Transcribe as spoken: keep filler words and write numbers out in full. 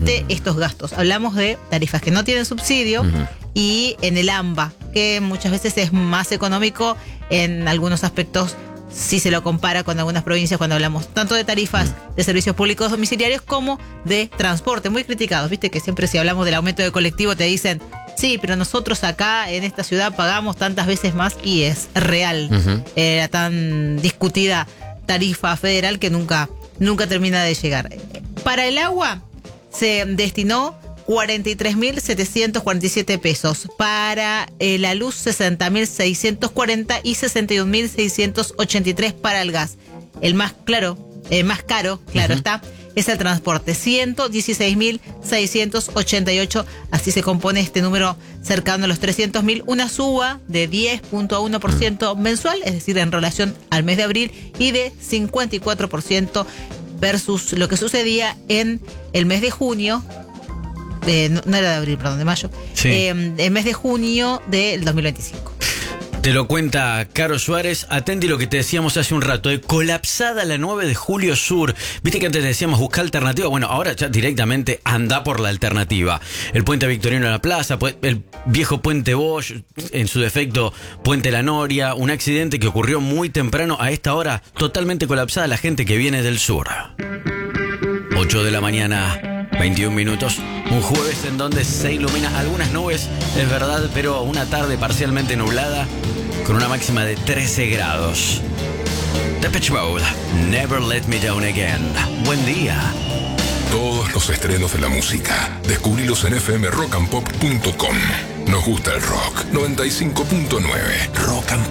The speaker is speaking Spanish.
justamente uh-huh. estos gastos. Hablamos de tarifas que no tienen subsidio uh-huh. y en el AMBA, que muchas veces es más económico en algunos aspectos si se lo compara con algunas provincias cuando hablamos tanto de tarifas de servicios públicos domiciliarios como de transporte, muy criticados. Viste que siempre si hablamos del aumento de colectivo te dicen, sí, pero nosotros acá en esta ciudad pagamos tantas veces más, y es real. Uh-huh. Era tan discutida tarifa federal que nunca, nunca termina de llegar. Para el agua se destinó cuarenta y tres mil setecientos cuarenta y siete pesos. Para eh, la luz, sesenta mil seiscientos cuarenta y sesenta y un mil seiscientos ochenta y tres para el gas. El más claro, el más caro, claro uh-huh. está, es el transporte, ciento dieciséis mil seiscientos ochenta y ocho. Así se compone este número cercano a los trescientos mil, una suba de diez punto uno por ciento mensual, es decir, en relación al mes de abril, y de cincuenta y cuatro por ciento versus lo que sucedía en el mes de junio. Eh, no, no era de abril, perdón, de mayo. Sí. Eh, el mes de junio del dos mil veinticinco. Te lo cuenta Caro Suárez. Atenti lo que te decíamos hace un rato, eh, colapsada la nueve de julio Sur. Viste que antes decíamos buscar alternativa. Bueno, ahora ya directamente anda por la alternativa. El puente Victoriano de la Plaza, el viejo puente Bosch, en su defecto puente La Noria. Un accidente que ocurrió muy temprano. A esta hora totalmente colapsada la gente que viene del sur. ocho de la mañana, veintiún minutos. Un jueves en donde se ilumina algunas nubes, es verdad, pero una tarde parcialmente nublada con una máxima de trece grados. Depeche Mode, Never Let Me Down Again. Buen día. Todos los estrenos de la música, descubrilos en f m rock and pop punto com. Nos gusta el rock. noventa y cinco punto nueve Rock and